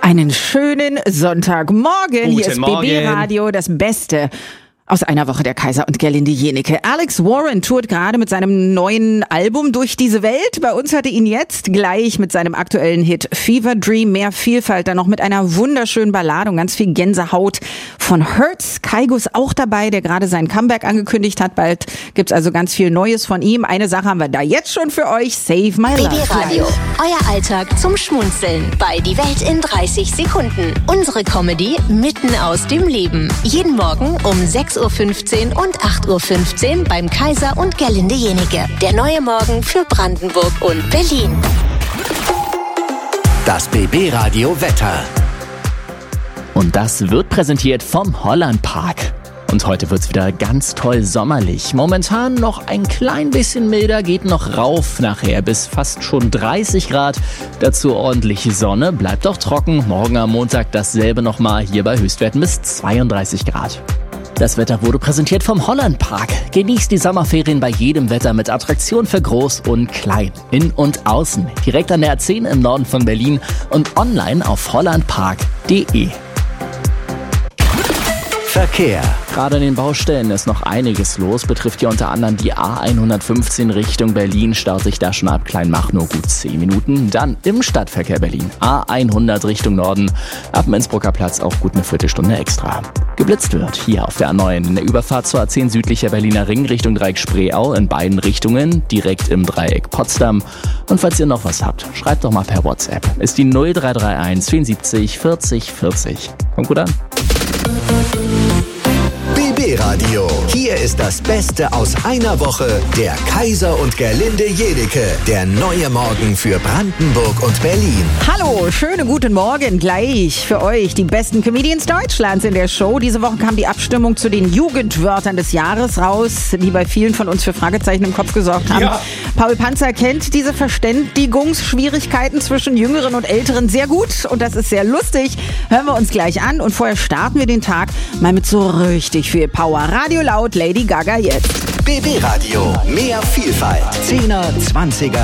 Einen schönen Sonntagmorgen. Hier ist Morgen. BB Radio, das Beste aus einer Woche der Kaiser und Gerlinde Jenecke. Alex Warren tourt gerade mit seinem neuen Album durch diese Welt. Bei uns hört ihr ihn jetzt gleich mit seinem aktuellen Hit Fever Dream. Mehr Vielfalt, dann noch mit einer wunderschönen Ballade und ganz viel Gänsehaut von Hurts. Kygo ist auch dabei, der gerade sein Comeback angekündigt hat. Bald gibt's also ganz viel Neues von ihm. Eine Sache haben wir da jetzt schon für euch. Save My Love. BB Radio, euer Alltag zum Schmunzeln bei Die Welt in 30 Sekunden. Unsere Comedy mitten aus dem Leben. Jeden Morgen um 6:15 Uhr und 8:15 Uhr beim Kaiser und Gerlinde Jenecke. Der neue Morgen für Brandenburg und Berlin. Das BB Radio Wetter. Und das wird präsentiert vom Holland Park. Und heute wird's wieder ganz toll sommerlich. Momentan noch ein klein bisschen milder, geht noch rauf nachher bis fast schon 30 Grad. Dazu ordentliche Sonne, bleibt auch trocken. Morgen am Montag dasselbe nochmal, hier bei Höchstwerten bis 32 Grad. Das Wetter wurde präsentiert vom Holland Park. Genießt die Sommerferien bei jedem Wetter mit Attraktionen für Groß und Klein. In und außen. Direkt an der A10 im Norden von Berlin und online auf hollandpark.de. Verkehr. Gerade an den Baustellen ist noch einiges los. Betrifft hier unter anderem die A115 Richtung Berlin. Staut sich da schon ab Kleinmach nur gut 10 Minuten. Dann im Stadtverkehr Berlin. A100 Richtung Norden. Ab dem Innsbrucker Platz auch gut eine Viertelstunde extra. Geblitzt wird hier auf der A9 in der Überfahrt zur A10 südlicher Berliner Ring Richtung Dreieck Spreeau in beiden Richtungen. Direkt im Dreieck Potsdam. Und falls ihr noch was habt, schreibt doch mal per WhatsApp. Ist die 0331 74 40 40. Kommt gut an. BB Radio. Hier ist das Beste aus einer Woche der Kaiser und Gerlinde Jenecke. Der neue Morgen für Brandenburg und Berlin. Hallo, schönen guten Morgen gleich für euch. Die besten Comedians Deutschlands in der Show. Diese Woche kam die Abstimmung zu den Jugendwörtern des Jahres raus, die bei vielen von uns für Fragezeichen im Kopf gesorgt haben. Ja. Paul Panzer kennt diese Verständigungsschwierigkeiten zwischen Jüngeren und Älteren sehr gut und das ist sehr lustig. Hören wir uns gleich an und vorher starten wir den Tag mal mit so richtig viel Power. Radio laut, Lady Gaga jetzt. BB Radio. Mehr Vielfalt. 10er, 20er,